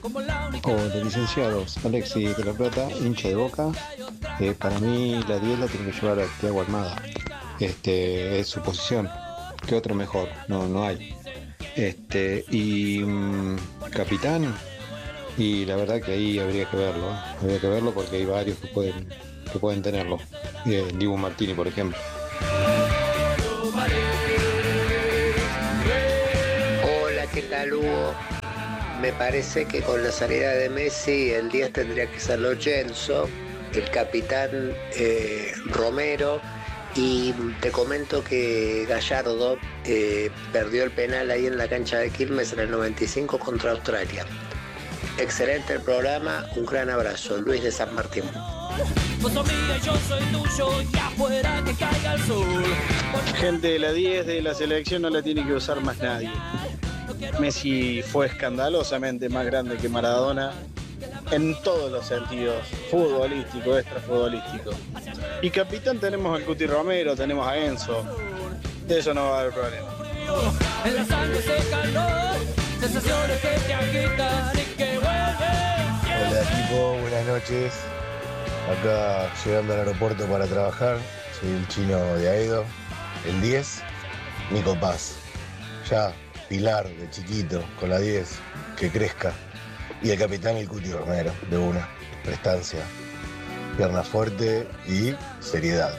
Hola, licenciados. Alexis de la Plata, hincha de Boca. Para mí la 10 la tiene que llevar a Thiago Almada. Es su posición. ¿Qué otro mejor? No, no hay. Capitán. Y la verdad que ahí habría que verlo. Habría que verlo porque hay varios que pueden tenerlo. Dibu Martini, por ejemplo. Hola, ¿qué tal, Hugo? Me parece que con la salida de Messi el 10 tendría que ser Lo Celso, el capitán Romero, y te comento que Gallardo perdió el penal ahí en la cancha de Quilmes en el 95 contra Australia. Excelente el programa, un gran abrazo. Luis de San Martín. Gente de la 10 de la selección no la tiene que usar más nadie. Messi fue escandalosamente más grande que Maradona en todos los sentidos, futbolístico, extrafutbolístico. Y capitán tenemos al Cuti Romero, tenemos a Enzo. De eso no va a haber problema. En la sangre se calor, sensaciones que te agitan y que vuelven. Hola equipo, buenas noches. Acá llegando al aeropuerto para trabajar. Soy el chino de Aedo. El 10, Nico Paz. Ya, pilar de chiquito, con la 10, que crezca. Y el capitán el Cuti Romero, de una. Prestancia, pierna fuerte y seriedad.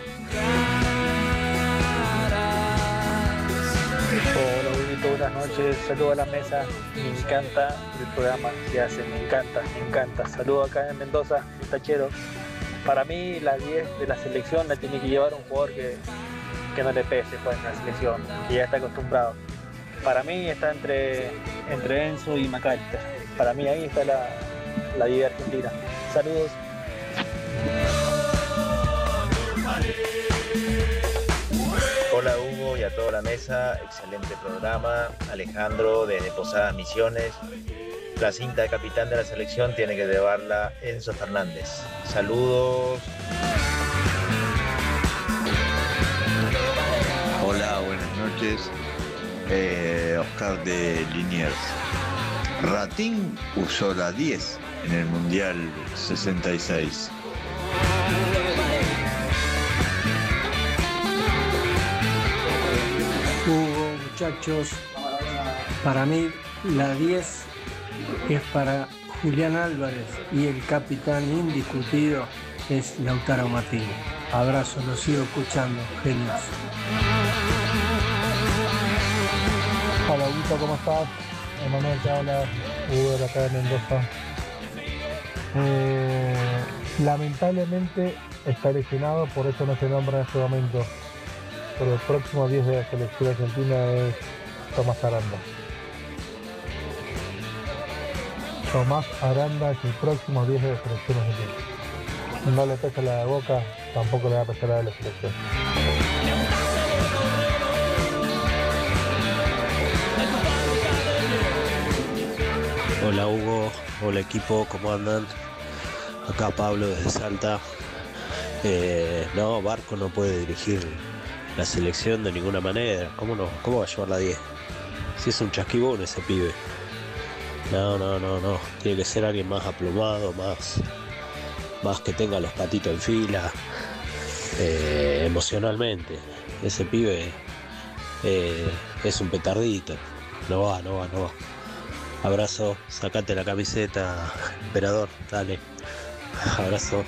Hola, Huguito, buenas noches. Saludos a la mesa. Me encanta el programa que hacen, me encanta. Saludos acá en Mendoza, el Tachero. Para mí, la 10 de la selección la tiene que llevar un jugador que no le pese pues, en la selección, que ya está acostumbrado. Para mí está entre Enzo y McAllister. Para mí ahí está la 10 de Argentina. Saludos. Hola Hugo y a toda la mesa, excelente programa. Alejandro desde Posadas Misiones. La cinta de capitán de la selección tiene que llevarla Enzo Fernández. Saludos. Hola, buenas noches. Oscar de Liniers. Ratín usó la 10 en el Mundial 66. Hugo, muchachos, para mí la 10 es para Julián Álvarez y el capitán indiscutido es Lautaro Martínez. Abrazo, lo sigo escuchando, genios. Hola, Hugo, ¿cómo estás? Emanuel te habla, Hugo de acá de Mendoza. Lamentablemente está lesionado, por eso no se nombra en este momento. Pero el próximo 10 de la selección argentina es Tomás Aranda. Tomás Aranda es el próximo 10 de la selección argentina. No le pesa la de Boca, tampoco le va a pesar la de la selección. Hola Hugo, hola equipo, ¿cómo andan? Acá Pablo desde Salta. No, Barco no puede dirigir la selección de ninguna manera. ¿Cómo no? ¿Cómo va a llevar la 10? Si es un chasquibón ese pibe. No. Tiene que ser alguien más aplomado, más que tenga los patitos en fila. Emocionalmente. Ese pibe es un petardito. No va. Abrazo, sacate la camiseta, emperador, dale. Abrazo.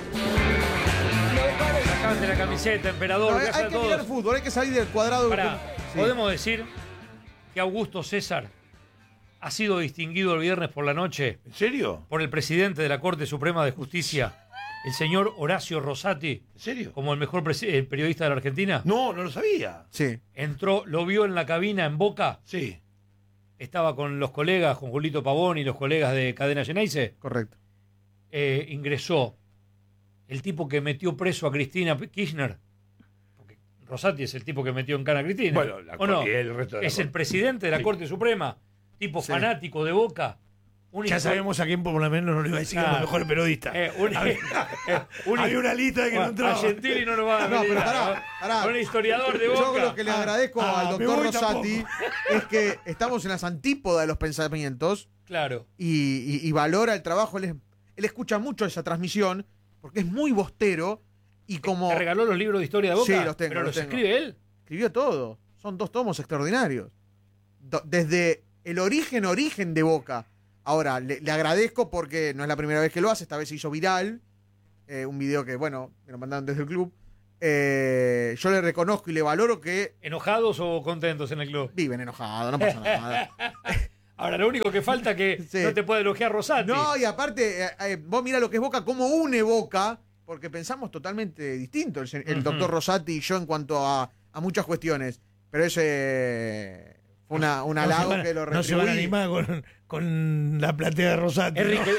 Sacate la camiseta, emperador. No, hay que mirar fútbol, hay que salir del cuadrado. Sí. Podemos decir que Augusto César ha sido distinguido el viernes por la noche. ¿En serio? Por el presidente de la Corte Suprema de Justicia, el señor Horacio Rosati. ¿En serio? Como el mejor periodista de la Argentina. No lo sabía. Sí. Entró, lo vio en la cabina en Boca. Sí. Estaba con los colegas, con Julito Pavón y los colegas de Cadena Geneise. Correcto. Ingresó el tipo que metió preso a Cristina Kirchner. Porque Rosati es el tipo que metió en cana a Cristina. Bueno, ¿o no? el resto de es el presidente de la Corte Suprema. Tipo fanático de Boca. Ya sabemos a quién por lo menos no le iba a decir como mejor periodista. Había una lista de que no entraba. Argentini no lo va a No, pero pará. Un historiador de Yo Boca. lo que le agradezco al doctor Rosati es que estamos en las antípodas de los pensamientos. Claro. Y valora el trabajo. Él escucha mucho esa transmisión porque es muy bostero. Y como... ¿Te regaló los libros de historia de Boca? Sí, los tengo. ¿Pero los tengo. escribe él? Escribió todo. Son 2 tomos extraordinarios. Desde el origen de Boca. Ahora, le agradezco porque no es la primera vez que lo hace. Esta vez se hizo viral. Un video que, bueno, me lo mandaron desde el club. Yo le reconozco y le valoro que... ¿Enojados o contentos en el club? Viven enojados, no pasa nada. Ahora, lo único que falta es que no te puede elogiar Rosati. No, y aparte, vos mirá lo que es Boca, cómo une Boca, porque pensamos totalmente distinto el doctor Rosati y yo en cuanto a muchas cuestiones. Pero ese fue un halago que lo retribuí. No se van a animar con la platea de Rosati.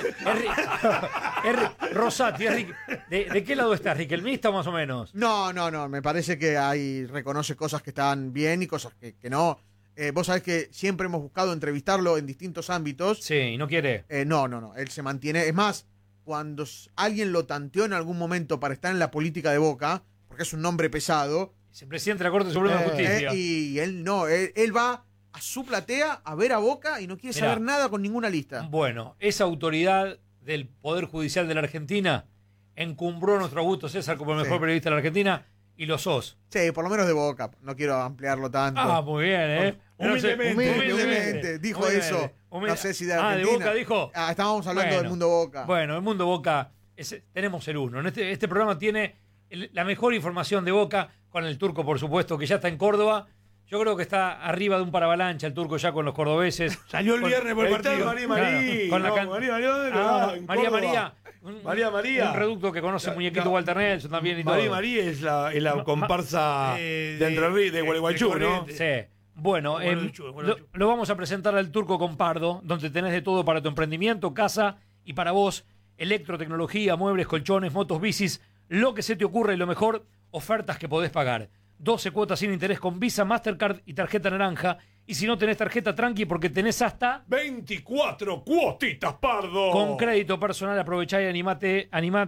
Rosati, ¿de qué lado estás? ¿Riquelmista más o menos? No, me parece que reconoce cosas que están bien y cosas que no. Vos sabés que siempre hemos buscado entrevistarlo en distintos ámbitos. Sí, ¿y no quiere? No, él se mantiene. Es más, cuando alguien lo tanteó en algún momento para estar en la política de Boca, porque es un nombre pesado. Es el presidente de la Corte Suprema de Justicia. Y él no, él va a su platea a ver a Boca y no quiere saber nada con ninguna lista. Bueno, esa autoridad del Poder Judicial de la Argentina encumbró a nuestro Augusto César como el mejor periodista de la Argentina y lo sos. Sí, por lo menos de Boca. No quiero ampliarlo tanto. Ah, muy bien, ¿eh? Humildemente. Dijo eso. No sé si de Argentina. ¿de Boca dijo? Estábamos hablando del mundo Boca. Bueno, el mundo Boca, tenemos el uno. Este programa tiene la mejor información de Boca, con el Turco, por supuesto, que ya está en Córdoba. Yo creo que está arriba de un paravalancha el Turco ya con los cordobeses. Salió el viernes por el partido. María. Un reducto que conoce Muñequito Walter Nelson también y todo. María es la comparsa de Entre Ríos, de Gualeguaychú, ¿no? Sí. Bueno, lo vamos a presentar al Turco con Pardo, donde tenés de todo para tu emprendimiento, casa y para vos. Electrotecnología, muebles, colchones, motos, bicis, lo que se te ocurra y lo mejor, ofertas que podés pagar. 12 cuotas sin interés con Visa, Mastercard y tarjeta naranja. Y si no tenés tarjeta, tranqui, porque tenés hasta 24 cuotitas, Pardo. Con crédito personal, aprovechá y animate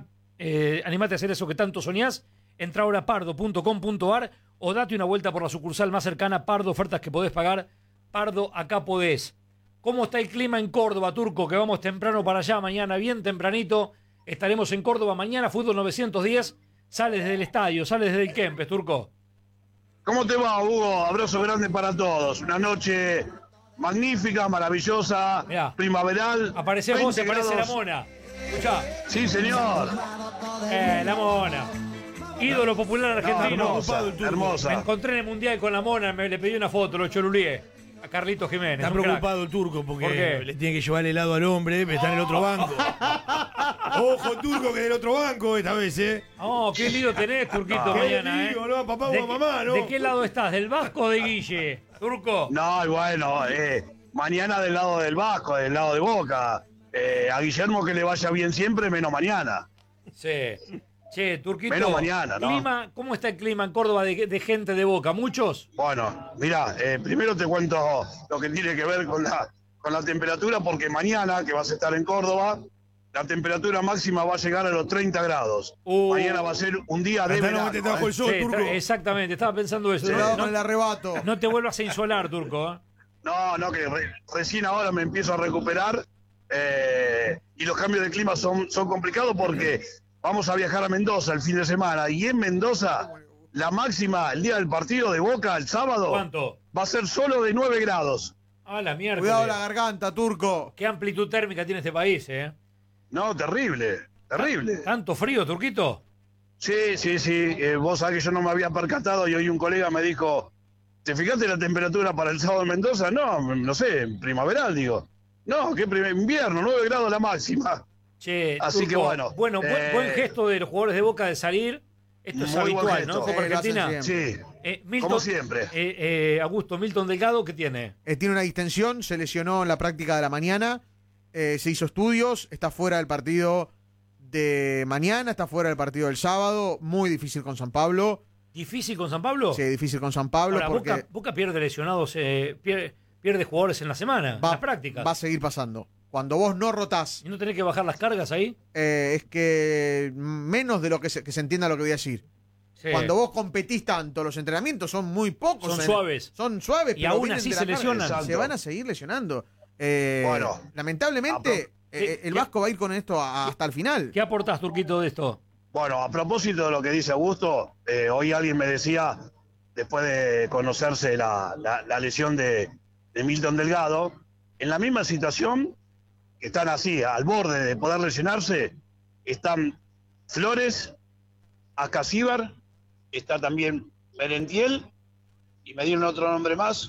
a hacer eso que tanto soñás. Entrá ahora a pardo.com.ar o date una vuelta por la sucursal más cercana. Pardo, ofertas que podés pagar. Pardo, acá podés. ¿Cómo está el clima en Córdoba, Turco? Que vamos temprano para allá, mañana bien tempranito. Estaremos en Córdoba mañana, fútbol 910. Sales desde el estadio, sales desde el Kempes, Turco. ¿Cómo te va, Hugo? Abrazo grande para todos. Una noche magnífica, maravillosa, primaveral. Aparece vos, se aparece la Mona. Escuchá. Sí, señor. La Mona. Ídolo popular argentino. Hermosa. Me encontré en el Mundial con la Mona, le pedí una foto, lo cholulié. A Carlitos Jiménez. Está preocupado el Turco porque le tiene que llevar el helado al hombre, está en el otro banco. Ojo, Turco, que es del otro banco esta vez, ¿eh? Oh, qué lío tenés, Turquito, mañana, lío, ¿no? Papá o mamá, ¿no? ¿De qué lado estás? ¿Del Vasco o de Guille, Turco? No, y bueno, mañana del lado del Vasco, del lado de Boca. A Guillermo que le vaya bien siempre, menos mañana. Sí. Che, Turquito. Menos mañana, ¿no? Clima, ¿cómo está el clima en Córdoba de gente de Boca? ¿Muchos? Bueno, mirá, primero te cuento lo que tiene que ver con la temperatura, porque mañana, que vas a estar en Córdoba, la temperatura máxima va a llegar a los 30 grados. Mañana va a ser un día de verano. Exactamente, estaba pensando eso. Con el arrebato. No te vuelvas a insolar, Turco. No, que recién ahora me empiezo a recuperar y los cambios de clima son complicados porque vamos a viajar a Mendoza el fin de semana y en Mendoza la máxima el día del partido de Boca el sábado. ¿Cuánto? Va a ser solo de 9 grados. Ah, la mierda. Cuidado la garganta, Turco. Qué amplitud térmica tiene este país, No, terrible. ¿Tanto frío, Turquito? Sí. Vos sabés que yo no me había percatado y hoy un colega me dijo, ¿te fijaste la temperatura para el sábado en Mendoza? No sé, primaveral, digo. No, que invierno, 9 grados la máxima. Che, así Turco, que bueno. Bueno, buen gesto de los jugadores de Boca de salir. Esto es habitual, ¿no? Copa Argentina. Sí, Milton, como siempre. Augusto, Milton Delgado, ¿qué tiene? Tiene una distensión, se lesionó en la práctica de la mañana, se hizo estudios, está fuera del partido de mañana, está fuera del partido del sábado, muy difícil con San Pablo. ¿Difícil con San Pablo? Sí, difícil con San Pablo. Ahora, porque Boca pierde lesionados, pierde jugadores en la semana, en las prácticas. Va a seguir pasando. Cuando vos no rotás. ¿Y no tenés que bajar las cargas ahí? Es que menos de lo que se entienda lo que voy a decir. Sí. Cuando vos competís tanto, los entrenamientos son muy pocos. Son suaves. Son suaves, Y pero aún vienen así de la se carga. lesionan. Se van a seguir lesionando. Bueno, lamentablemente, el Vasco va a ir con esto hasta el final. ¿Qué aportás, Turquito, de esto? Bueno, a propósito de lo que dice Augusto, hoy alguien me decía, después de conocerse la lesión de Milton Delgado, en la misma situación, que están así, al borde de poder lesionarse, están Flores, Acasíbar, está también Merentiel, y me dieron otro nombre más,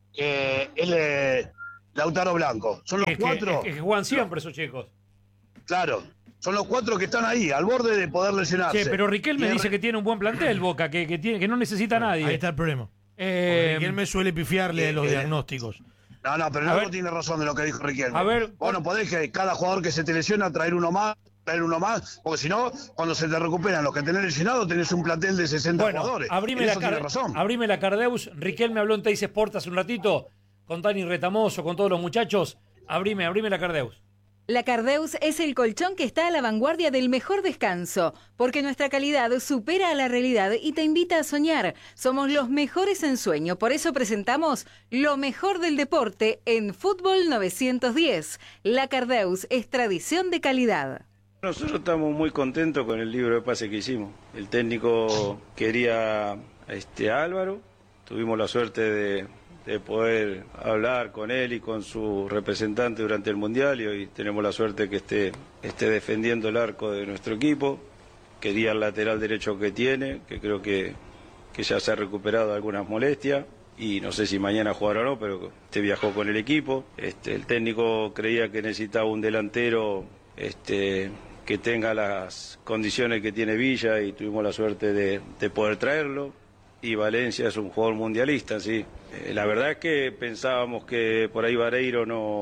que es Lautaro Blanco. Son los cuatro. Que juegan siempre esos chicos. Claro, son los cuatro que están ahí, al borde de poder lesionarse. Che, pero Riquelme dice que tiene un buen plantel, Boca, que no necesita a nadie. Ahí está el problema. Riquelme suele pifiarle los diagnósticos. No, pero no tiene razón de lo que dijo Riquelme. A ver, vos no podés que cada jugador que se te lesiona traer uno más, porque si no, cuando se te recuperan los que tenés lesionados, tenés un plantel de 60 jugadores. Abrime la Cardeus. Riquelme habló en Teis Sport hace un ratito, con Dani Retamoso, con todos los muchachos. Abrime la Cardeus. La Cardeus es el colchón que está a la vanguardia del mejor descanso, porque nuestra calidad supera a la realidad y te invita a soñar. Somos los mejores en sueño, por eso presentamos lo mejor del deporte en Fútbol 910. La Cardeus es tradición de calidad. Nosotros estamos muy contentos con el libro de pase que hicimos. El técnico quería a Álvaro, tuvimos la suerte de poder hablar con él y con su representante durante el Mundial, y hoy tenemos la suerte que esté defendiendo el arco de nuestro equipo. Quería el lateral derecho que tiene, que creo que ya se ha recuperado de algunas molestias, y no sé si mañana jugará o no, pero viajó con el equipo. El técnico creía que necesitaba un delantero que tenga las condiciones que tiene Villa, y tuvimos la suerte de poder traerlo. Y Valencia es un jugador mundialista, sí. La verdad es que pensábamos que por ahí Vareiro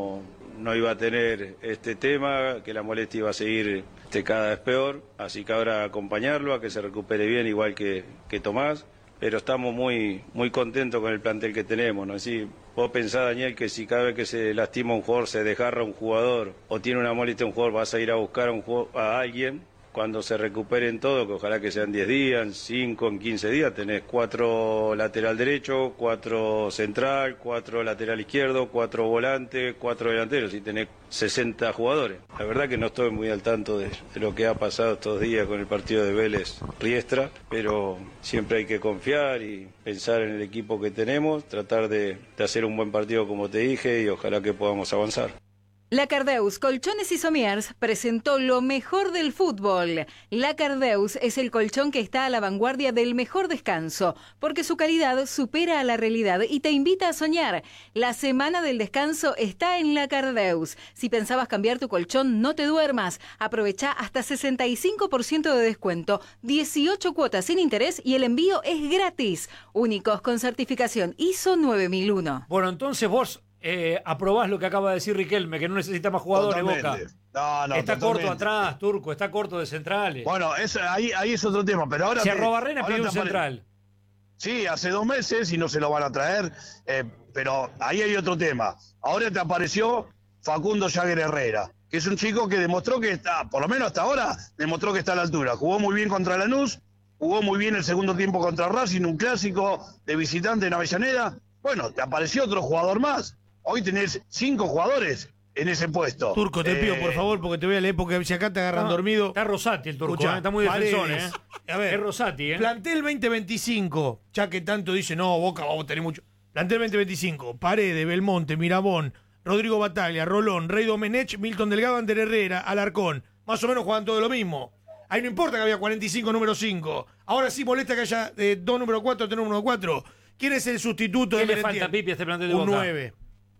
no iba a tener este tema, que la molestia iba a seguir cada vez peor, así que ahora acompañarlo a que se recupere bien, igual que Tomás, pero estamos muy contentos con el plantel que tenemos, ¿no? Así, vos pensás, Daniel, que si cada vez que se lastima un jugador, se desgarra un jugador o tiene una molestia un jugador, vas a ir a buscar a alguien. Cuando se recuperen todo, que ojalá que sean 10 días, en 5, en 15 días, tenés 4 lateral derecho, 4 central, 4 lateral izquierdo, 4 volantes, 4 delanteros, y tenés 60 jugadores. La verdad que no estoy muy al tanto de lo que ha pasado estos días con el partido de Vélez Riestra, pero siempre hay que confiar y pensar en el equipo que tenemos, tratar de hacer un buen partido como te dije, y ojalá que podamos avanzar. La Cardeus Colchones y Somiers presentó lo mejor del fútbol. La Cardeus es el colchón que está a la vanguardia del mejor descanso, porque su calidad supera a la realidad y te invita a soñar. La semana del descanso está en La Cardeus. Si pensabas cambiar tu colchón, no te duermas. Aprovecha hasta 65% de descuento, 18 cuotas sin interés y el envío es gratis. Únicos con certificación ISO 9001. Bueno, entonces vos aprobás lo que acaba de decir Riquelme, que no necesita más jugadores. Totalmente. Boca. No, está totalmente. corto atrás, Turco, está corto de centrales. Bueno, ahí es otro tema, pero ahora... Si Arrobarrena pidió un central. Sí, hace 2 meses y no se lo van a traer, pero ahí hay otro tema. Ahora te apareció Facundo Jagger Herrera, que es un chico que demostró que está, por lo menos hasta ahora, demostró que está a la altura. Jugó muy bien contra Lanús, jugó muy bien el segundo tiempo contra Racing, un clásico de visitante en Avellaneda. Bueno, te apareció otro jugador más. Hoy tenés 5 jugadores en ese puesto. Turco, te pido por favor, porque te voy a la época, si acá te agarran dormido. Está Rosati el Turco, Escuchá, está muy defensor, Paredes. A ver, es Rosati, Plantel 2025, ya que tanto dice, no, Boca vamos a tener mucho. Plantel 2025, Paredes, Belmonte, Mirabón, Rodrigo Bataglia, Rolón, Rey Domenech, Milton Delgado, Ander Herrera, Alarcón. Más o menos juegan todo lo mismo. Ahí no importa que había 45 número 5. Ahora sí molesta que haya 2 número 4, 3 número 4. ¿Quién es el sustituto de ¿Qué le Merentiel? falta a Pipi a este plantel de Un Boca? 9.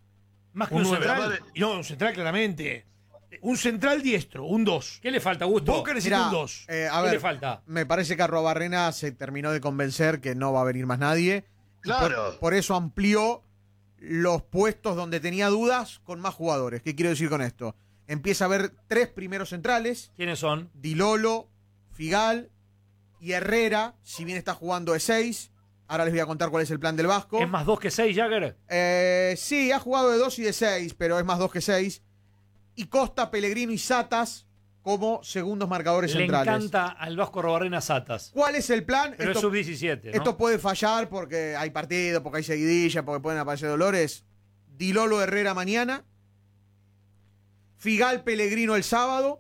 Más que un central. No, un central claramente. Un central diestro, un 2. ¿Qué le falta, Augusto? Boca necesita un 2. A ver, le falta? Me parece que Arrobarrena se terminó de convencer que no va a venir más nadie. Claro. Por eso amplió los puestos donde tenía dudas con más jugadores. ¿Qué quiero decir con esto? Empieza a haber 3 primeros centrales. ¿Quiénes son? Dilolo, Figal y Herrera, si bien está jugando de 6. Ahora les voy a contar cuál es el plan del Vasco. ¿Es más 2 que 6, Jagger? Sí, ha jugado de 2 y de 6, pero es más 2 que 6. y Costa, Pellegrino y Satas como segundos marcadores Le centrales. encanta al Vasco Arruabarrena Satas. ¿Cuál es el plan? Pero es sub-17, ¿no? Esto puede fallar porque hay partido, porque hay seguidilla, porque pueden aparecer dolores. Dilolo Herrera mañana. Figal Pellegrino el sábado.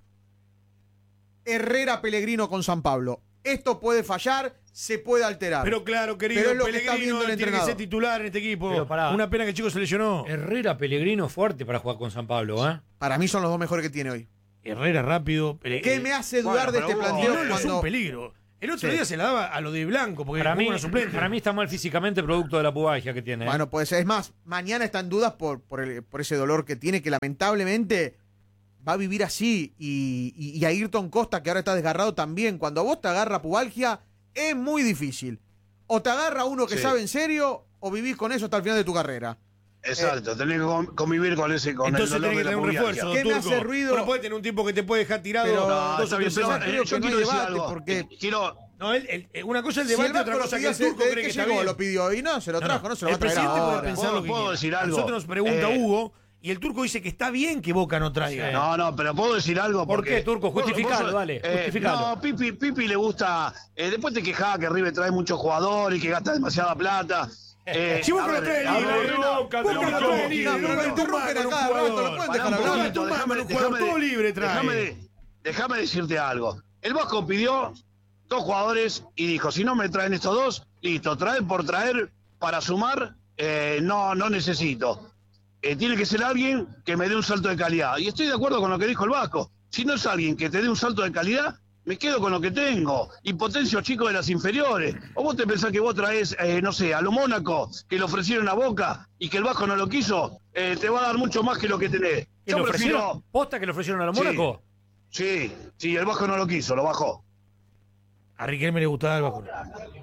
Herrera Pellegrino con San Pablo. Esto puede fallar, se puede alterar. Pero claro, querido, Pero es lo que está Pellegrino viendo el tiene que entrenador. ser titular en este equipo. Pero pará. Una pena que el chico se lesionó. Herrera Pellegrino fuerte para jugar con San Pablo, ¿eh? Para mí son los dos mejores que tiene hoy. Herrera rápido. ¿Qué me hace dudar de este planteo Es un cuando... peligro. El otro Sí. día se la daba a lo de Blanco, porque Para mí, jugó una suplente. para mí está mal físicamente producto de la pubalgia que tiene. ¿eh? Bueno, puede ser. Es más, mañana está en dudas por ese dolor que tiene, que lamentablemente va a vivir así. Y a Ayrton Costa, que ahora está desgarrado también. Cuando a vos te agarra pubalgia, es muy difícil. O te agarra uno que Sí. sabe en serio, o vivís con eso hasta el final de tu carrera. Exacto, tenés que convivir con ese, con Entonces el dolor tenés que de la tener un pubalgia. refuerzo, ¿Qué me Turco. hace ruido? No puede tener un tipo que te puede dejar tirado Pero- dos o Está bien, tres pero, semanas. creo que yo no hay quiero decir debate, algo. porque- Quiero, No, una cosa es el Si debate, el otra Vasco cosa lo que el pidió, Turco desde cree que que está llegó bien. lo pidió y no, se lo trajo, no se lo va El a traer presidente puede ahora. pensar lo que ¿Puedo decir algo? A nosotros nos pregunta Hugo y el Turco dice que está bien que Boca no traiga. No, pero puedo decir algo. ¿Por porque qué, Turco? Justificalo, dale, justificalo. No, Pipi le gusta. Después te quejaba que River trae muchos jugadores y que gasta demasiada plata. Si Boca a lo ver, trae a libre, ver, Boca lo trae libre, no me interrumpen a cada rato, lo pueden dejar hablar. Todo libre trae. Déjame decirte algo. El Vasco pidió 2 jugadores y dijo, si no me traen estos 2, listo, traen por traer para sumar, no necesito. Tiene que ser alguien que me dé un salto de calidad. Y estoy de acuerdo con lo que dijo el Vasco. Si no es alguien que te dé un salto de calidad, me quedo con lo que tengo y potencio chicos de las inferiores. ¿O vos te pensás que vos traes, no sé, a lo Mónaco, que le ofrecieron a Boca y que el Vasco no lo quiso? Te va a dar mucho más que lo que tenés. ¿Que Yo le prefiero... ofrecieron? ¿Posta que le ofrecieron a la Mónaco? Sí, el Vasco no lo quiso, lo bajó. A Riquelme le gustaba el Vasco.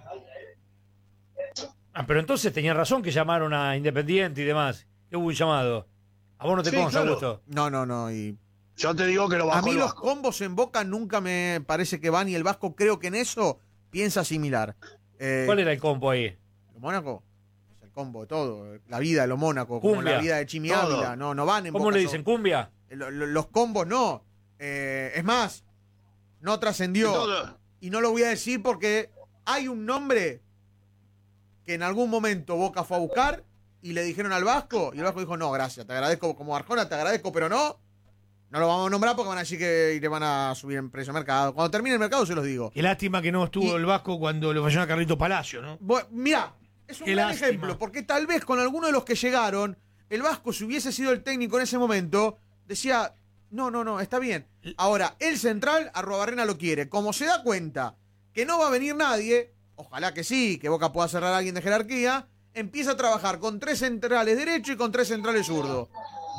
Ah, pero entonces tenían razón que llamaron a Independiente y demás. Que hubo un llamado. A vos no te Sí, consta, claro. Augusto. No. Y Yo te digo que lo bajó a mí el los Vasco. combos en Boca nunca me parece que van y el Vasco creo que en eso piensa similar. ¿Cuál era el combo ahí? ¿Lo Mónaco? Es el combo de todo. La vida de lo Mónaco, como Cumbia. la vida de Chimi Todo. Ávila. No van en ¿Cómo Boca. le dicen? ¿Cumbia? Los combos no. Es más, no trascendió. Y no lo voy a decir porque hay un nombre que en algún momento Boca fue a buscar y le dijeron al Vasco y el Vasco dijo, no, gracias, te agradezco como Arjona, te agradezco, pero no lo vamos a nombrar porque van a decir que le van a subir en precio de mercado. Cuando termine el mercado se los digo. Qué lástima que no estuvo el Vasco cuando lo falló a Carlito Palacio, ¿no? Mira, es un Qué gran lástima. ejemplo, porque tal vez con alguno de los que llegaron, el Vasco, si hubiese sido el técnico en ese momento, decía, no, está bien. Ahora, el central, Arruabarrena lo quiere. Como se da cuenta que no va a venir nadie, ojalá que sí, que Boca pueda cerrar a alguien de jerarquía, empieza a trabajar con 3 centrales derechos y con 3 centrales zurdos.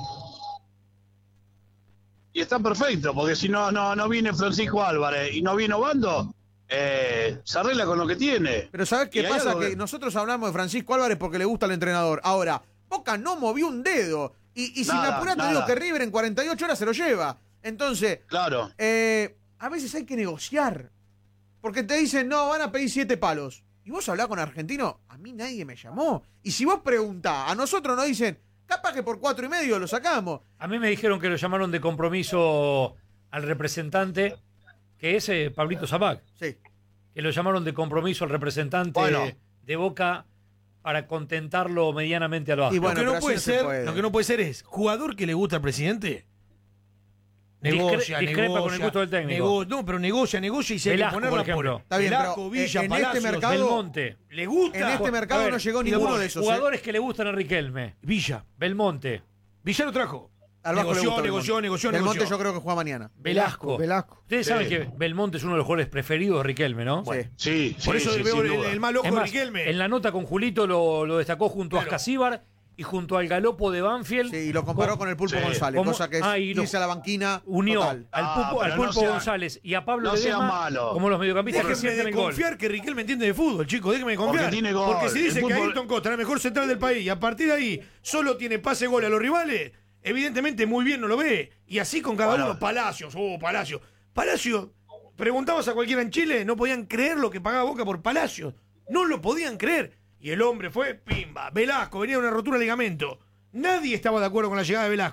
Y está perfecto, porque si no viene Francisco Álvarez y no viene Obando, se arregla con lo que tiene. Pero ¿sabes qué Y hay pasa? algo Que nosotros hablamos de Francisco Álvarez porque le gusta al entrenador. Ahora, Boca no movió un dedo. Y si me Nada, apurás te nada. digo que River en 48 horas se lo lleva. Entonces, claro. A veces hay que negociar. Porque te dicen, no, van a pedir 7 palos. Y vos hablás con argentino, a mí nadie me llamó. Y si vos preguntás, a nosotros nos dicen, capaz que por 4,5 lo sacamos. A mí me dijeron que lo llamaron de compromiso al representante, que es Pablito Zapac. Sí. Que lo llamaron de compromiso al representante Bueno. de Boca para contentarlo medianamente al Vasco. Lo que no puede ser es jugador que le gusta al presidente. Negocia, Discrepa con el gusto del técnico. No, pero negocia y se Velasco, hay que por ponerla ejemplo. Está bien, Velasco, pero Villa, en Palacios, este mercado, Belmonte. ¿Le gusta? En este mercado A ver, no llegó y ninguno vos, de esos. Jugadores que le gustan a Riquelme. Villa. Belmonte. Villa lo trajo. Al Vasco le gusta Negoció. Belmonte yo creo que juega mañana. Velasco. Ustedes Sí. saben que Belmonte es uno de los jugadores preferidos de Riquelme, ¿no? Sí. Sí, Por eso sí, veo sin el, duda. el mal ojo Es de más, Riquelme. en la nota con Julito lo destacó junto a Ascasíbar y junto al galopo de Banfield. Sí, y lo comparó con el Pulpo Sí. González, ¿Cómo? cosa que es Ah, y lo- irse a la banquina Unió total. al pero Pulpo no sea- González y a Pablo no sea Ledesma malo. como los mediocampistas que Déjenme sienten de el gol. confiar que Riquelme entiende de fútbol, chicos. Déjenme de confiar. Porque tiene gol. Porque si dice El que fútbol- Ayrton Costa es el mejor central del país y a partir de ahí solo tiene pase-gol a los rivales, evidentemente muy bien no lo ve. Y así con cada Bueno. uno. Palacios, Palacios, preguntabas a cualquiera en Chile, no podían creer lo que pagaba Boca por Palacios. No lo podían creer. Y el hombre fue, pimba. Velasco, venía de una rotura de ligamento. Nadie estaba de acuerdo con la llegada de Velasco.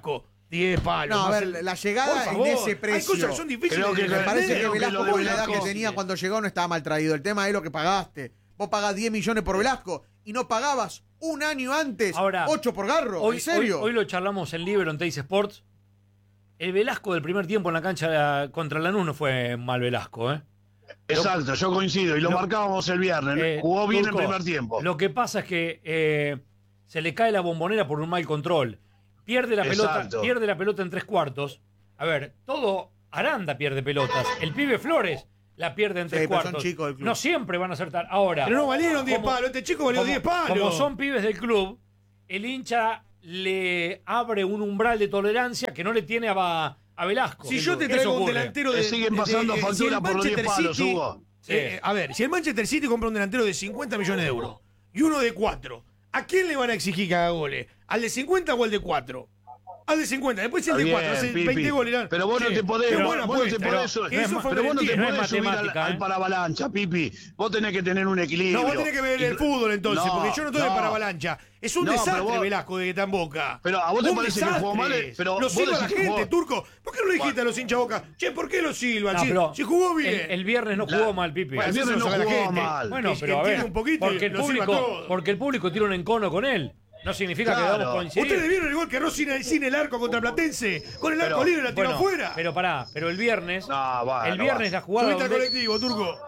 10 palos. No, a más ver, el- la llegada Por favor, en ese precio. Hay cosas que son difíciles. Creo que de me parece entender. que Velasco, lo de con la edad que Velasco, tenía cuando llegó, no estaba mal traído. El tema es lo que pagaste. Vos pagás 10 millones por Velasco y no pagabas un año antes Ahora, 8 por Garro. Hoy, ¿En serio? Hoy lo charlamos en Libero, en Teis Sports. El Velasco del primer tiempo en la cancha contra Lanús no fue mal Velasco, ¿eh? Exacto, yo coincido. Y lo marcábamos el viernes. Jugó bien Turco, el primer tiempo. Lo que pasa es que se le cae la bombonera por un mal control. Pierde la Exacto. pelota en 3/4. A ver, todo Aranda pierde pelotas. El pibe Flores la pierde en Sí, 3/4. pero son chicos del club. No siempre van a acertar. Ahora. Pero no valieron 10 como- palos. Este chico valió como- 10 palos. Como son pibes del club, el hincha le abre un umbral de tolerancia que no le tiene a Velasco. Si yo te Eso traigo un ocurre. delantero de. Le siguen pasando si factura el por los 10 Manchester palos, City- Hugo. A ver, si el Manchester City compra un delantero de 50 millones de euros y uno de 4, ¿a quién le van a exigir que haga goles? ¿Al de 50 o al de 4? Al de 50, después el de Está 4, bien, hace Pipi. 20 goles. Pero vos no Che, te podés, qué vos buena no te apuesta, podés, que eso fue pero vos no te mentira. no es podés subir matemática, al paravalancha, Pipi. Vos tenés que tener un equilibrio. No, vos tenés que ver el fútbol entonces, No, porque yo no estoy de no. paravalancha. Es un No, pero desastre vos- Velasco de que está en Boca. Pero a vos te Un parece que jugó mal, desastre. pero lo vos silba decís la que gente, jugó- Turco. ¿Por qué no le dijiste a los hinchas Boca? Che, ¿por qué lo silban? No, Si- pero si jugó bien. El viernes no jugó mal, Pipi. Bueno, El viernes eso no sabe la jugó gente. mal. Bueno, Que pero a entiende ver, un poquito porque y el lo silba todo. público tiene un encono con él. No significa que Claro. debamos coincidir. ¿Ustedes vieron el gol que erró sin el arco contra Platense? Con el arco Pero- libre la tiró Bueno, afuera. pero el viernes, No, bueno, el viernes la jugada Subiste al donde, colectivo, Turco.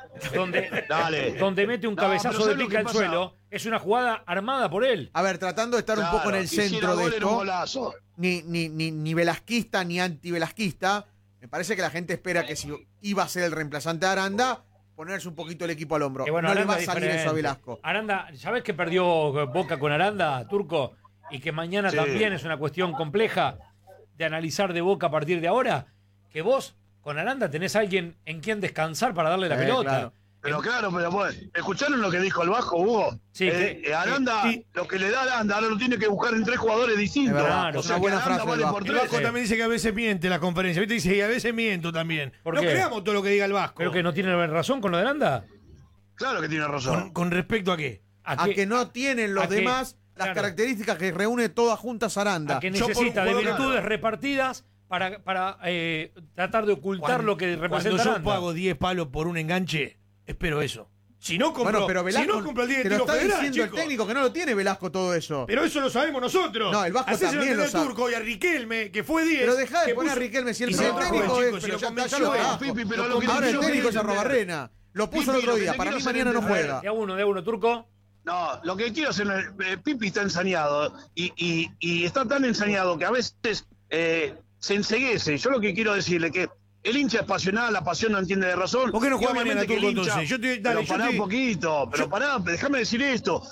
Dale. donde mete un No, cabezazo pero de ¿sabes lo pica que al pasa? suelo, es una jugada armada por él. A ver, tratando de estar un poco en el Claro, centro de gol era un esto, golazo. ni velasquista ni anti-velasquista, me parece que la gente espera que si iba a ser el reemplazante de Aranda, ponerse un poquito el equipo al hombro. Que bueno, no le Aranda va a es salir eso a diferente. Velasco. Aranda, ¿sabés que perdió Boca con Aranda, Turco? Y que mañana Sí. también es una cuestión compleja de analizar de Boca a partir de ahora. Que vos, con Aranda, tenés a alguien en quien descansar para darle la pelota. claro. Pero claro, pero vos, ¿escucharon lo que dijo el Bajo, Hugo? Sí, Aranda, sí. lo que le da a Aranda, ahora lo tiene que buscar en 3 jugadores distintos. Es verdad, Claro, es O sea, una que buena Aranda frase vale del por Vasco. El Vasco 13. también dice que a veces miente en la conferencia. ¿Viste? Dice, y a veces miento también. ¿Por No qué? creamos todo lo que diga el Vasco. Pero que no tiene razón con lo de Aranda. Claro que tiene razón. ¿Con respecto a qué? A que no tienen los a que- demás las claro. características que reúne todas juntas Aranda. a que Yo por un necesita de jugador- virtudes repartidas para tratar de ocultar lo que representa Cuando yo Aranda. pago 10 palos por un enganche, espero eso. Si no compro, Bueno, pero Velasco, si no compro el 10 te de lo tiro está federal, diciendo chico. el técnico que no lo tiene Velasco todo eso. Pero eso lo sabemos nosotros. No, el Vasco Hacéselo también entender lo sabe. al Turco y a Riquelme, que fue 10. Pero dejá de que poner a puso- Riquelme si el y primer se trajo técnico el es, chico, si pero lo ya convenció lo él. trajo. Pipi, pero Lo lo que ahora el yo técnico es quiero Arrobarrena. Lo puso Pipi, el otro lo que día. te Para mí quiero mañana no hacer juega. De a uno, Turco. No, lo que quiero hacer, Pipi está ensañado y está tan ensañado que a veces se enceguece. Yo lo que quiero decirle que el hincha es pasional, la pasión no entiende de razón. ¿Por qué no juega Y obviamente mañana, que el Turco, hincha- entonces? Dale, pero yo pará te- un poquito, pero pará, déjame decir esto.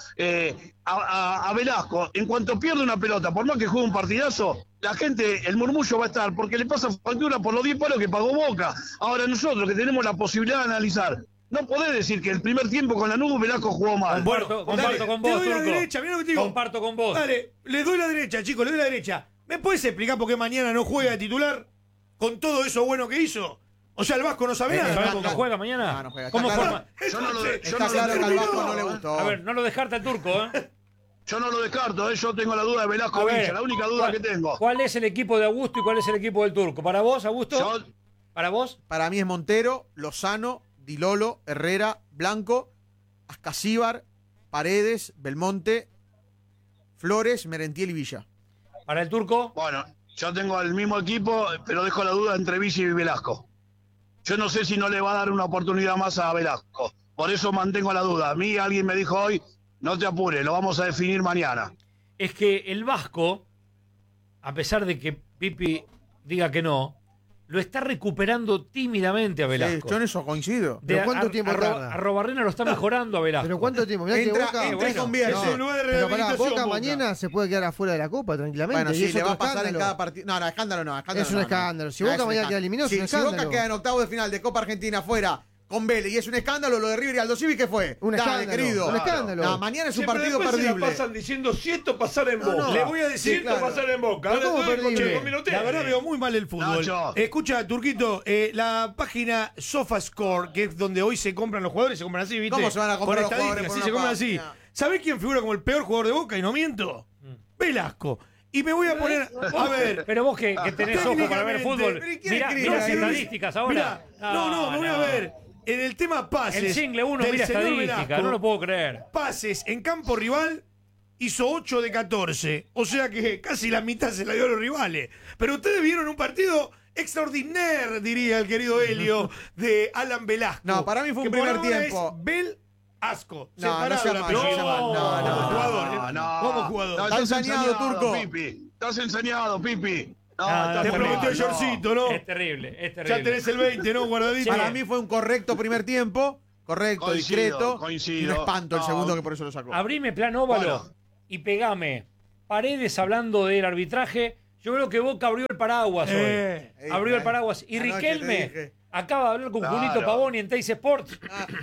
A Velasco, en cuanto pierde una pelota, por más que juegue un partidazo, la gente, el murmullo va a estar, porque le pasa factura por los 10 palos que pagó Boca. Ahora nosotros que tenemos la posibilidad de analizar, no podés decir que el primer tiempo con la nube Velasco jugó mal. Comparto con Te vos, doy la Turco. derecha, mirá lo que te digo. Comparto con vos. Dale, le doy la derecha, chicos, le doy la derecha. ¿Me puedes explicar por qué mañana no juega de titular? Con todo eso bueno que hizo. O sea, el Vasco no sabe nada. ¿Sabés por qué juega mañana? No, no juega. ¿Cómo Está forma? Yo no lo, yo Está no lo claro que al Vasco no le descarto, gustó. A ver, no lo descarta el Turco, ¿eh? yo no lo descarto, yo tengo la duda de Velasco A ver, Villa, la única duda ¿cuál- que tengo. ¿Cuál es el equipo de Augusto y cuál es el equipo del Turco? ¿Para vos, Augusto? Yo- ¿Para vos? Para mí es Montero, Lozano, Di Lolo, Herrera, Blanco, Ascasíbar, Paredes, Belmonte, Flores, Merentiel y Villa. ¿Para el Turco? Bueno, yo tengo el mismo equipo, pero dejo la duda entre Villa y Velasco. Yo no sé si no le va a dar una oportunidad más a Velasco. Por eso mantengo la duda. A mí alguien me dijo hoy, no te apures, lo vamos a definir mañana. Es que el Vasco, a pesar de que Pipi diga que no, lo está recuperando tímidamente a Sí, Velasco. yo en eso coincido. ¿Pero cuánto tiempo tarda? A Robarrena lo está mejorando a Velasco. ¿Pero cuánto tiempo? Mirá que Entra, Boca... entra y bueno, convierte. es un lugar de Pero pará, rehabilitación, Boca Boca. mañana se puede quedar afuera de la Copa tranquilamente. Bueno, y sí, es le va otro a pasar en escándalo. cada partido. No, escándalo no. Escándalo Es un no. escándalo. Si No, Boca es un mañana queda escándalo. eliminado, es un Si Boca escándalo. queda en octavo de final de Copa Argentina fuera con Vélez y es un escándalo, lo de River y Aldo Civi, ¿qué fue? Un Dale, escándalo, querido. un escándalo. No, mañana es un Siempre partido después se la perdible. pasan diciendo si esto pasara en No, Boca. no. Le voy a decir, Sí, claro. pasar en Boca. Pero ¿cómo Ahora estoy perdible? con Minutel. La verdad veo muy mal el fútbol. Nacho. Escucha, Turquito, la página SofaScore, que es donde hoy se compran los jugadores, se compran así, ¿viste? ¿Cómo se van a comprar Con los jugadores estadísticas, por sí, una se compran así. página? ¿Sabés quién figura como el peor jugador de Boca? Y no miento. Velasco. Y me voy a poner, a ver. Pero vos que tenés ojo para ver fútbol, mirá las estadísticas ahora. No, me voy a ver. En el tema pases. El single 1 mira estadísticas, no lo puedo creer. Pases en campo rival hizo 8 de 14. O sea que casi la mitad se la dio a los rivales. Pero ustedes vieron un partido extraordinario, diría el querido Helio, de Alan Velasco. No, para mí fue un primer tiempo. Bel Asco. No, no sea mal, no sea mal. Como jugador. Estás ensañado, Turco. Pipi. Estás ensañado, Pipi. Te prometió el shortcito, ¿no? Es terrible, es terrible. Ya tenés el 20, ¿no? Guardadito. Para mí fue un correcto primer tiempo. Correcto, discreto. Coincido. Y un espanto el segundo, que por eso lo sacó. Abrime plan óvalo y pegame. Paredes hablando del arbitraje. Yo creo que Boca abrió el paraguas hoy. Abrió el paraguas. Y Riquelme acaba de hablar con Julito Pavoni en Teis Sports.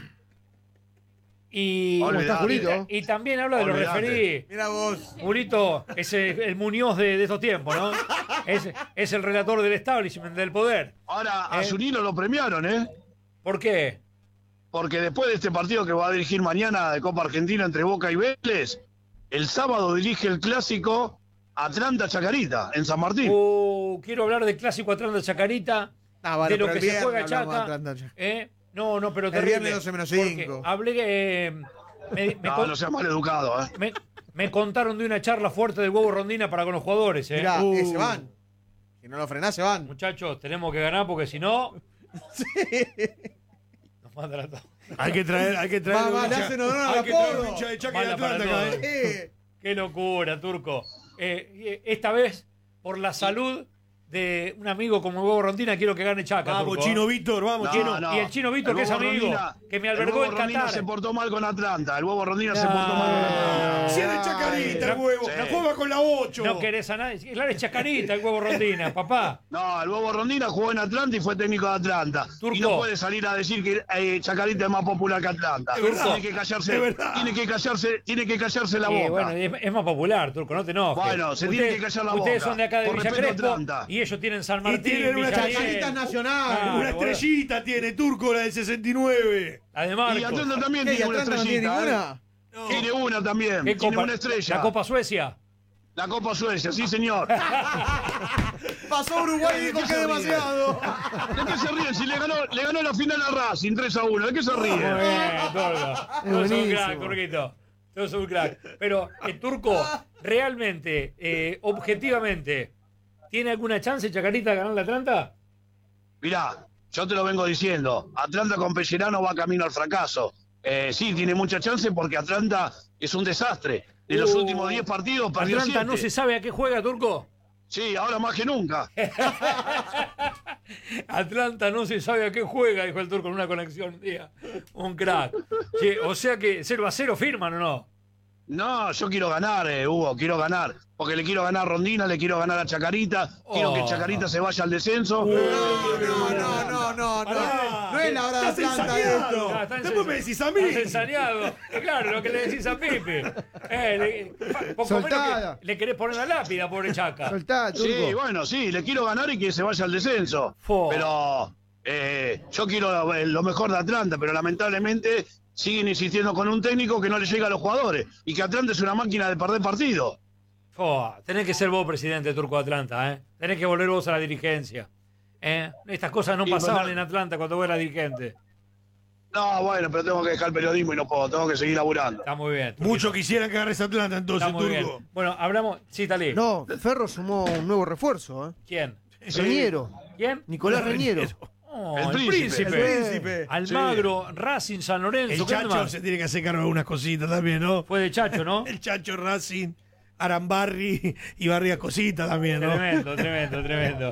Y también habla de los referí. Mira vos. Julito es el Muñoz de estos tiempos, ¿no? Es el relator del establishment, del poder. Ahora, a Zunino lo premiaron, ¿eh? ¿Por qué? Porque después de este partido que va a dirigir mañana de Copa Argentina entre Boca y Vélez, el sábado dirige el clásico Atlanta-Chacarita, en San Martín. Quiero hablar del clásico Atlanta-Chacarita, de lo que se juega Chaca. No, pero terrible. El viernes 12-5. Hablé que... no seas mal educado, ¿eh? Me contaron de una charla fuerte del Huevo Rondina para con los jugadores, ¿eh? Mirá, se van. Si no lo frenás, se van. Muchachos, tenemos que ganar porque si no... Nos mandan a todos. Hay que traer le hacen honor al apodo. De Chaca y Atlanta, Qué locura, Turco. Esta vez, por la salud de un amigo como el Huevo Rondina, quiero que gane Chaca. Vamos, Turco. Chino Víctor, vamos, Chino. Y el Chino Víctor, que es amigo, que me albergó en Qatar. El Huevo Rondina se portó mal con Atlanta. El Huevo Rondina se portó mal con Atlanta. Si es de Chacarita el Huevo, la juega con la 8. No querés a nadie. Claro, es Chacarita el Huevo Rondina, papá. No, el Huevo Rondina jugó en Atlanta y fue técnico de Atlanta. Turco. Y no puede salir a decir que Chacarita es más popular que Atlanta. Tiene que callarse la boca. Bueno, es más popular, Turco, no te enojes. Bueno, se tiene que callar la boca. Ustedes son de acá de Por Villa respeto a Crespo Atlanta. y ellos tienen San Martín. tienen una Chacarita nacional. Una estrellita tiene Turco, la del 69. Además, Y Atlanta también tiene una estrellita. Tiene una también. Tiene una estrella. ¿La Copa Suecia? La Copa Suecia, sí, señor. Pasó Uruguay y dijo que demasiado. ¿De qué se ríen? Si le ganó la final a Racing 3-1. ¿De qué se ríen? Muy bien, Turco. Todos son un crack, Turquito. Todos son un crack. Pero, Turco, realmente, objetivamente, ¿tiene alguna chance Chacarita de ganar la Atlanta? Mirá, yo te lo vengo diciendo. Atlanta con Pellerano va camino al fracaso. Sí, tiene mucha chance porque Atlanta es un desastre. De los últimos 10 partidos perdió ¿Atlanta 7. no se sabe a qué juega, Turco? Sí, ahora más que nunca. Atlanta no se sabe a qué juega, dijo el Turco en una conexión un día. Un crack. Sí, o sea que 0-0 firman, ¿o no? No, yo quiero ganar, Hugo, quiero ganar. Porque le quiero ganar a Rondina, le quiero ganar a Chacarita. Quiero que Chacarita se vaya al descenso. No es la hora de Atlanta esto. Después me decís a mí. Estás ensañado. Claro, lo que le decís a Pipe. Poco menos que le querés poner la lápida, pobre Chaca. Soltá, Turco. Sí, bueno, sí, le quiero ganar y que se vaya al descenso. Pero yo quiero lo mejor de Atlanta, pero lamentablemente siguen insistiendo con un técnico que no le llega a los jugadores. Y que Atlanta es una máquina de perder partidos. Tenés que ser vos presidente de Turco de Atlanta, ¿eh? Tenés que volver vos a la dirigencia. Estas cosas no pasaban en Atlanta cuando vos eras dirigente. No, bueno, pero tengo que dejar el periodismo y no puedo, tengo que seguir laburando. Está muy bien. Turquito. Muchos quisieran que agarres Atlanta entonces, Está muy Turco. bien. Bueno, hablamos... Sí, Talí. No, Ferro sumó un nuevo refuerzo, ¿eh? ¿Quién? Reñero. ¿Quién? Nicolás Reñero. El príncipe. Almagro, Sí. Racing, San Lorenzo. El Chacho se tiene que hacer cargo de algunas cositas también, ¿no? Fue de Chacho, ¿no? El Chacho, Racing, Arambarri y varias cositas también, ¿no? Tremendo.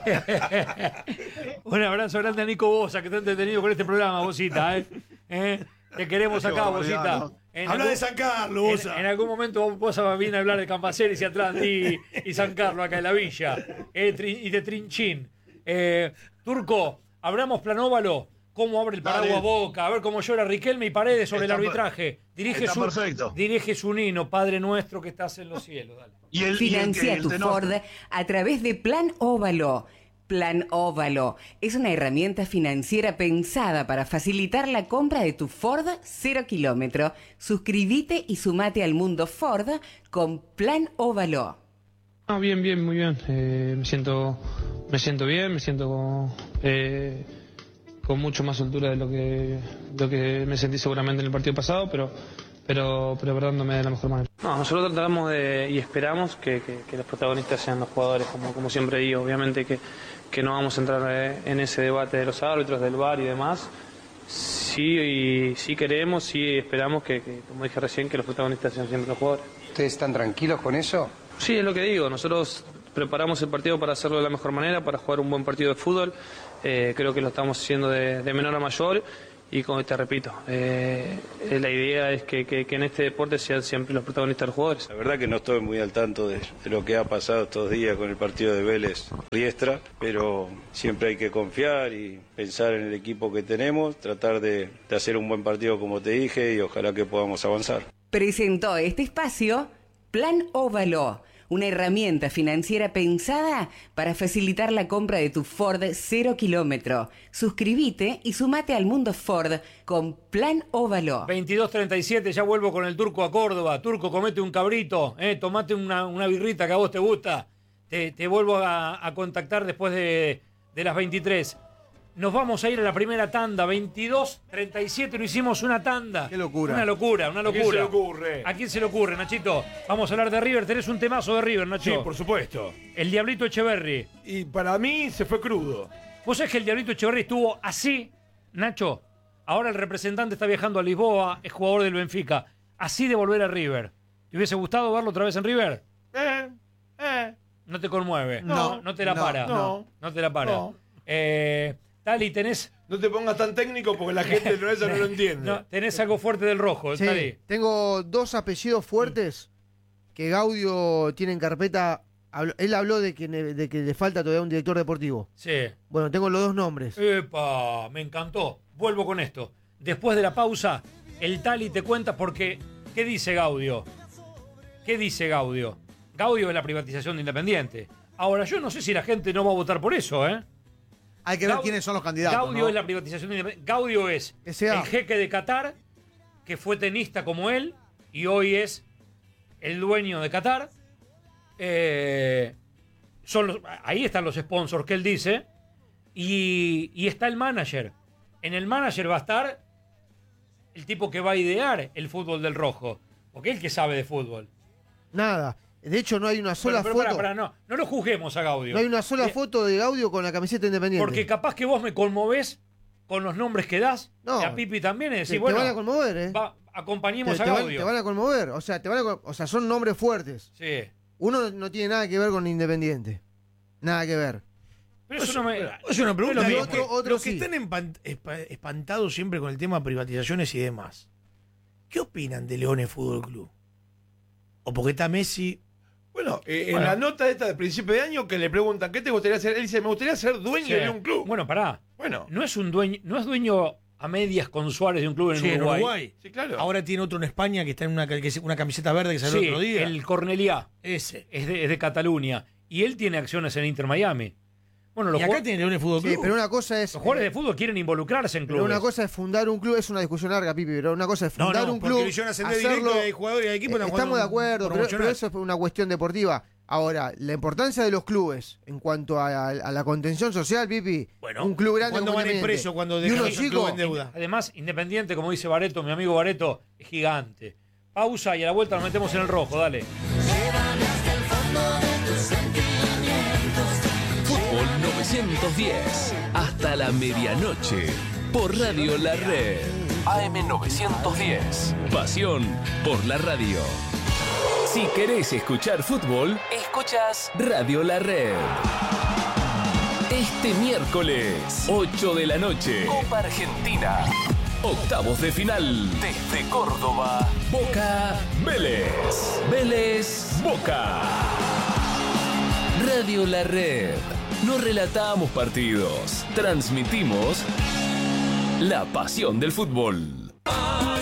Un abrazo grande a Nico Bosa, que está entretenido con este programa, Bosita, ¿eh? Te queremos acá, Bosita. ¿no? Habla de San Carlos, Bosa. En algún momento vos vienes a hablar de Campaceres y Atlanta y San Carlos acá en la villa. Y de Trinchín. Turco, abramos Planóvalo. ¿Cómo abre el paraguas Boca? A ver cómo llora Riquelme y Paredes sobre el arbitraje. Dirige Zunino, Padre nuestro que estás en los cielos. Dale. Financia tu Ford a través de Plan Óvalo. Plan Óvalo es una herramienta financiera pensada para facilitar la compra de tu Ford 0 kilómetro. Suscríbete y sumate al mundo Ford con Plan Óvalo. No, bien, muy bien. Me siento bien, me siento con mucho más soltura de lo que me sentí seguramente en el partido pasado, pero preparándome de la mejor manera. No, nosotros tratamos y esperamos que los protagonistas sean los jugadores, como siempre digo. Obviamente que no vamos a entrar en ese debate de los árbitros, del VAR y demás. Sí queremos, sí esperamos que, como dije recién, que los protagonistas sean siempre los jugadores. ¿Ustedes están tranquilos con eso? Sí, es lo que digo. Nosotros preparamos el partido para hacerlo de la mejor manera, para jugar un buen partido de fútbol. Creo que lo estamos haciendo de menor a mayor. Y como te repito, la idea es que en este deporte sean siempre los protagonistas los jugadores. La verdad que no estoy muy al tanto de lo que ha pasado estos días con el partido de Vélez Riestra, pero siempre hay que confiar y pensar en el equipo que tenemos, tratar de hacer un buen partido como te dije y ojalá que podamos avanzar. Presentó este espacio Plan Óvalo, una herramienta financiera pensada para facilitar la compra de tu Ford 0 kilómetro. Suscríbete y sumate al mundo Ford con Plan Óvalo. 22:37, ya vuelvo con el Turco a Córdoba. Turco, comete un cabrito, tomate una birrita que a vos te gusta. Te vuelvo a contactar después de las 23. Nos vamos a ir a la primera tanda, 22:37, no hicimos una tanda. Qué locura. Una locura. ¿A quién se le ocurre? ¿A quién se le ocurre, Nachito? Vamos a hablar de River, tenés un temazo de River, Nacho. Sí, por supuesto. El Diablito Echeverri. Y para mí se fue crudo. Vos sabés que el Diablito Echeverri estuvo así, Nacho. Ahora el representante está viajando a Lisboa, es jugador del Benfica. Así de volver a River. ¿Te hubiese gustado verlo otra vez en River? ¿No te conmueve? No. ¿No te la para? No te la para. No. Tali, tenés... No te pongas tan técnico porque la gente no lo entiende. No, tenés algo fuerte del rojo, Sí, Tali. tengo dos apellidos fuertes que Gaudio tiene en carpeta. Él habló de que le falta todavía un director deportivo. Sí. Bueno, tengo los dos nombres. ¡Epa! Me encantó. Vuelvo con esto. Después de la pausa, el Tali te cuenta porque... ¿Qué dice Gaudio? ¿Qué dice Gaudio? Gaudio es la privatización de Independiente. Ahora, yo no sé si la gente no va a votar por eso, ¿eh? Hay que ver quiénes son los candidatos. Gaudio ¿no? es la privatización de Independiente. Gaudio es el jeque de Qatar, que fue tenista como él, y hoy es el dueño de Qatar. Ahí están los sponsors que él dice. Y está el manager. En el manager va a estar el tipo que va a idear el fútbol del rojo. Porque él que sabe de fútbol. Nada. De hecho, no hay una sola pero foto. no lo juzguemos a Gaudio. No hay una sola foto de Gaudio con la camiseta Independiente. Porque capaz que vos me conmovés con los nombres que das. No. Y a Pipi también. Te van a conmover, ¿eh? Acompañemos a Gaudio. Te van a conmover. O sea, son nombres fuertes. Sí. Uno no tiene nada que ver con Independiente. Nada que ver. Pero eso no me... Es una pregunta. Los que sí. están espantados siempre con el tema de privatizaciones y demás, ¿qué opinan de Leones Fútbol Club? ¿O porque está Messi? Bueno, en la nota esta de principio de año que le preguntan ¿qué te gustaría hacer? Él dice, me gustaría ser dueño de un club. Bueno, pará. Bueno. No es dueño a medias con Suárez de un club en Uruguay. Sí, claro. Ahora tiene otro en España que está en una camiseta verde que salió el otro día. El Corneliá. Ese. Es de Cataluña. Y él tiene acciones en Inter Miami. Bueno, y acá tiene Leones Fútbol Club. Sí, pero una cosa es... Los jugadores de fútbol quieren involucrarse en clubes. Pero una cosa es fundar un club, es una discusión larga, Pipi, pero una cosa es fundar un club, hacerlo... Hay jugadores y hay equipos estamos de acuerdo, pero eso es una cuestión deportiva. Ahora, la importancia de los clubes en cuanto a la contención social, Pipi, un club grande cuando van a preso, cuando dejan el club en deuda. Además, Independiente, como dice Bareto, mi amigo Bareto, es gigante. Pausa y a la vuelta nos metemos en el rojo, dale. Fútbol 910, hasta la medianoche, por Radio La Red. AM 910, pasión por la radio. Si querés escuchar fútbol, escuchas Radio La Red. Este miércoles, 8 de la noche, Copa Argentina. Octavos de final, desde Córdoba, Boca Vélez. Vélez Boca. Radio La Red. No relatamos partidos, transmitimos la pasión del fútbol.